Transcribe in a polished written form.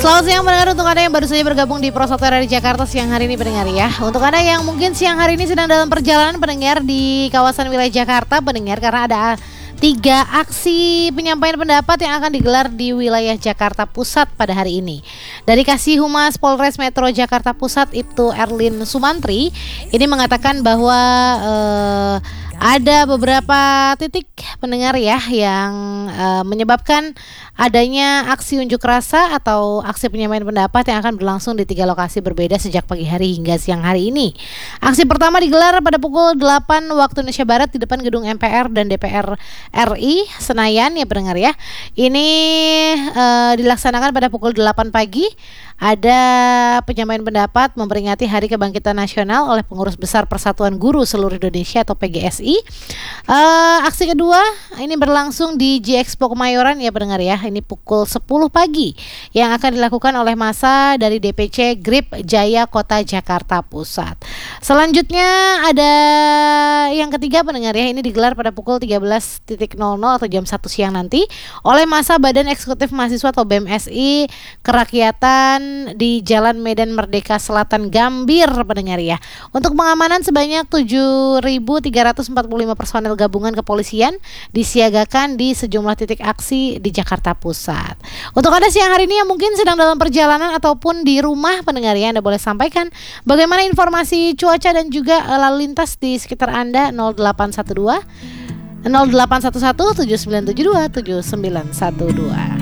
Selamat siang pendengar, untuk Anda yang baru saja bergabung di Pro 1 dari Jakarta siang hari ini pendengar ya. Untuk Anda yang mungkin siang hari ini sedang dalam perjalanan pendengar di kawasan wilayah Jakarta pendengar, karena ada 3 aksi penyampaian pendapat yang akan digelar di wilayah Jakarta Pusat pada hari ini. Dari Kasih Humas Polres Metro Jakarta Pusat Ibtu Erlin Sumantri ini mengatakan bahwa ada beberapa titik pendengar ya yang menyebabkan adanya aksi unjuk rasa atau aksi penyampaian pendapat yang akan berlangsung di 3 lokasi berbeda sejak pagi hari hingga siang hari ini. Aksi pertama digelar pada pukul 8 waktu Indonesia Barat di depan gedung MPR dan DPR RI Senayan ya pendengar ya. Ini dilaksanakan pada pukul 8 pagi. Ada penyampaian pendapat memperingati Hari Kebangkitan Nasional oleh Pengurus Besar Persatuan Guru Seluruh Indonesia atau PGSI. Aksi kedua ini berlangsung di G-Expo Kemayoran ya pendengar ya. Ini pukul 10 pagi yang akan dilakukan oleh massa dari DPC GRIP Jaya Kota Jakarta Pusat. Selanjutnya ada yang ketiga pendengar ya, ini digelar pada pukul 13.00 atau jam 1 siang nanti oleh massa Badan Eksekutif Mahasiswa atau BMSI Kerakyatan di Jalan Medan Merdeka Selatan Gambir pendengar ya. Untuk pengamanan sebanyak 7.345 personel gabungan kepolisian disiagakan di sejumlah titik aksi di Jakarta Pusat. Untuk Anda siang hari ini yang mungkin sedang dalam perjalanan ataupun di rumah pendengar ya, Anda boleh sampaikan bagaimana informasi cuaca dan juga lalu lintas di sekitar Anda. 0812 0811 7972 7912.